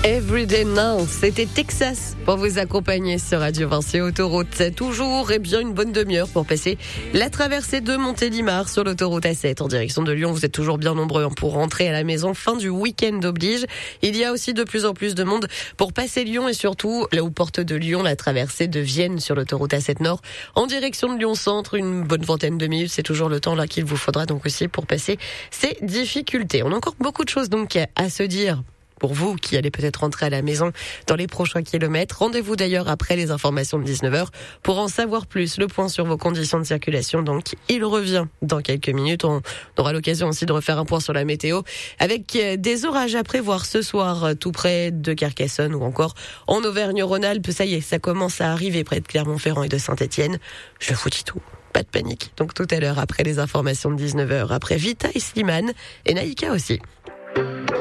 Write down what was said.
Everyday Now, c'était Texas pour vous accompagner sur Radio Vinci Autoroute. C'est toujours une bonne demi-heure pour passer la traversée de Montélimar sur l'autoroute A7 en direction de Lyon. Vous êtes toujours bien nombreux pour rentrer à la maison. Fin du week-end oblige. Il y a aussi de plus en plus de monde pour passer Lyon et surtout là où porte de Lyon la traversée de Vienne sur l'autoroute A7 Nord en direction de Lyon Centre. Une bonne vingtaine de minutes, c'est toujours le temps là qu'il vous faudra donc aussi pour passer ces difficultés. On a encore beaucoup de choses donc à se dire. Pour vous qui allez peut-être rentrer à la maison dans les prochains kilomètres. Rendez-vous d'ailleurs après les informations de 19h pour en savoir plus. Le point sur vos conditions de circulation, donc, il revient dans quelques minutes. On aura l'occasion aussi de refaire un point sur la météo avec des orages à prévoir ce soir tout près de Carcassonne ou encore en Auvergne-Rhône-Alpes. Ça y est, ça commence à arriver près de Clermont-Ferrand et de Saint-Étienne. Je vous dis tout. Pas de panique. Donc tout à l'heure après les informations de 19h, après Vita et Slimane et Naïka aussi.